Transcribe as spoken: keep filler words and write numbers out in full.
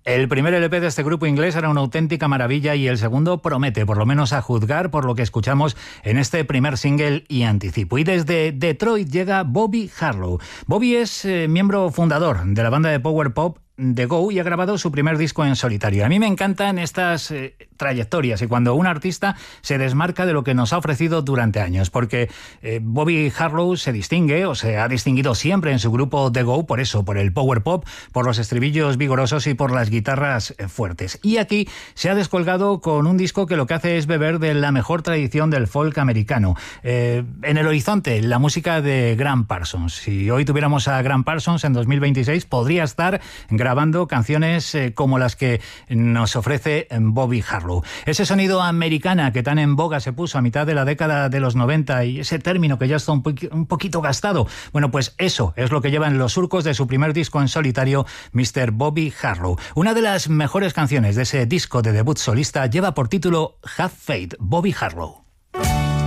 El primer L P de este grupo inglés era una auténtica maravilla y el segundo promete, por lo menos a juzgar por lo que escuchamos en este primer single y anticipo. Y desde Detroit llega Bobby Harlow. Bobby es eh, miembro fundador de la banda de power pop The Go y ha grabado su primer disco en solitario. A mí me encantan estas eh, trayectorias y cuando un artista se desmarca de lo que nos ha ofrecido durante años, porque eh, Bobby Harlow se distingue o se ha distinguido siempre en su grupo The Go por eso, por el power pop, por los estribillos vigorosos y por las guitarras eh, fuertes. Y aquí se ha descolgado con un disco que lo que hace es beber de la mejor tradición del folk americano. Eh, en el horizonte, la música de Gram Parsons. Si hoy tuviéramos a Gram Parsons en dos mil veintiséis, podría estar grabando canciones eh, como las que nos ofrece Bobby Harlow. Ese sonido americana que tan en boga se puso a mitad de la década de los noventa y ese término que ya está un, po- un poquito gastado, bueno, pues eso es lo que lleva en los surcos de su primer disco en solitario, mister Bobby Harlow. Una de las mejores canciones de ese disco de debut solista lleva por título Have Faith, Bobby Harlow.